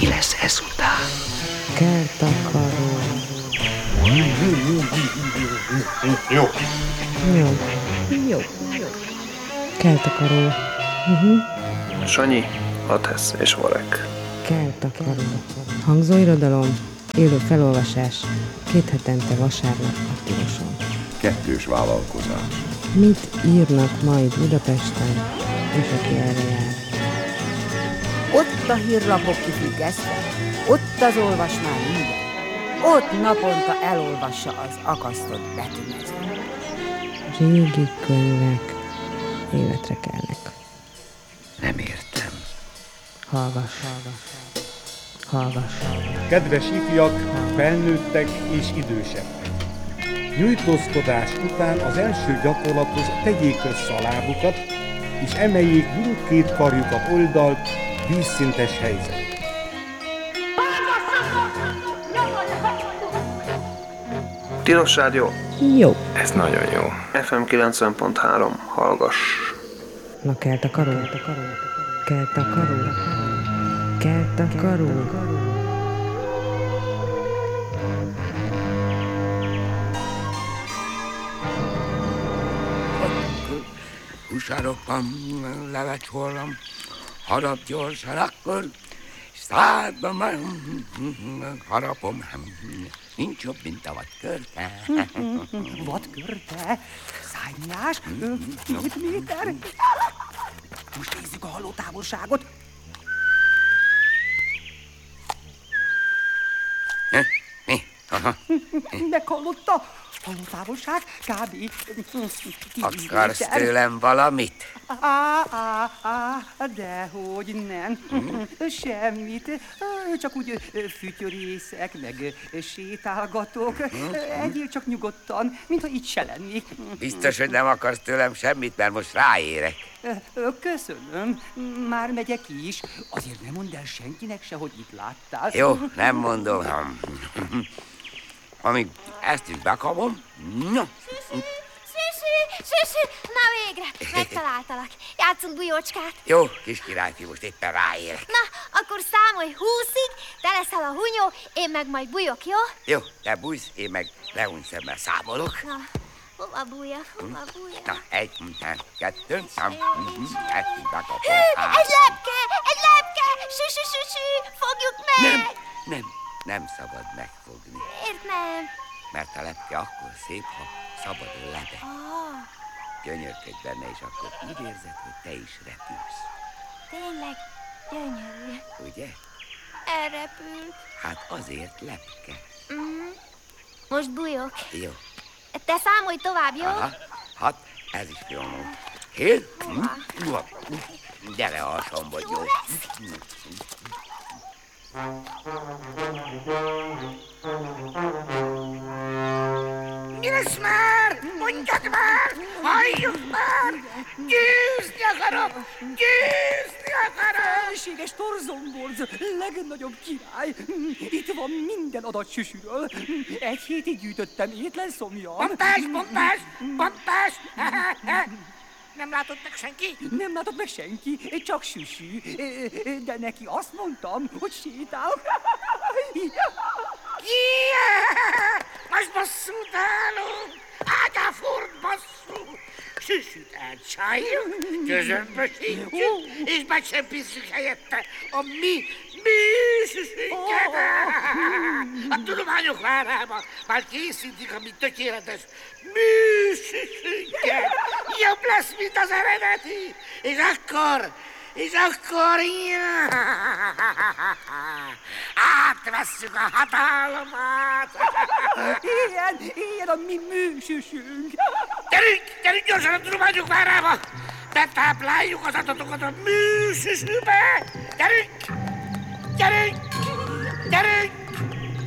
Mi lesz ezután? Kertakaró. Jó. Jó. Kertakaró. Sanyi, Atesz és Varek. Kertakaró. Hangzóirodalom, élő felolvasás, 2 hetente vasárnap a Tiloson. 2 vállalkozás. Mit írnak majd Budapesten, és aki erre jár? Ott a hírlapok kifüggesztve, ott az olvasmány minden. Ott naponta elolvassa az akasztott betűmezőt. Régi könyvek életre kelnek. Nem értem. Hallgass. Kedves ifjak, felnőttek és idősebbek! Nyújtózkodás után az első gyakorlathoz tegyék össze a lábukat, és emeljék mindkét karjukat oldalt, vízszintes helyzet. Tilos Rádió? Jó. Ez nagyon jó. FM 90.3, hallgass. Na kertakaró. Húsárokban levecsolom, harap gyorsan, akkor szádba már harapom. Nincs jobb, mint a vadkörte. Vadkörte? Szárnyás? 2 méter? Most nézzük a hallótávolságot. Mi? Aha. Meghallotta? Hallótávolság kb. 10 Akarsz méter. tőlem valamit? Dehogy nem. Semmit. Csak úgy fütyörészek, meg sétálgatok. Egyél csak nyugodtan, mintha itt se lennék. Biztos, hogy nem akarsz tőlem semmit, mert most ráérek. Köszönöm. Már megyek is. Azért nem mondd el senkinek se, hogy itt láttál. Jó, nem mondom. Amíg ezt is bekapom. No. Süsü, na végre, megtaláltalak. Játszunk bujócskát. Jó, kis királyfi, most éppen ráérek. Na, akkor számolj 20-ig, te leszel a hunyó, én meg majd bujok, jó? Jó, te bújsz, én meg lehuny szemmel számolok. Na, hova bújjak? Na, 1, 2, 3, ezt is bekapom. Egy lepke, süsü, fogjuk meg! Nem szabad megfogni. Miért nem? Mert a lepke akkor szép, ha szabadon lebeg. Gyönyörködj benne, és akkor úgy érzed, hogy te is repülsz. Tényleg gyönyörű. Ugye? Elrepült. Hát azért lepke. Most bújok. Jó. Te számolj tovább, jó? Aha, 6, ez is jó volt. 7, gyere alsomba, jó. Mi lesz már? Mondjad már! Halljuk már! Győzni akarok! Felséges Torzomborz, legnagyobb király. Itt van minden adat Süsüről. 1 hétig gyűjtöttem étlen szomjan. Pompás! Nem látott meg senki? Nem látott meg senki, csak Süsü. De neki azt mondtam, hogy sétál. Most bosszút állunk! Ágyáford bosszú! Süsüt elcsáljunk, közömbösítjük, és becsempészünk helyette a mi süsünket! A tudományok várába már készítik a mi tökéletes műsüsünket! Jobb lesz, mint az eredeti! És akkor átvesszük a hatalmat! Ilyen a mi műsüsünk! Gyerünk gyorsan a tudományok várába! Betápláljuk az adatokat a műsüsübe! Gyerünk!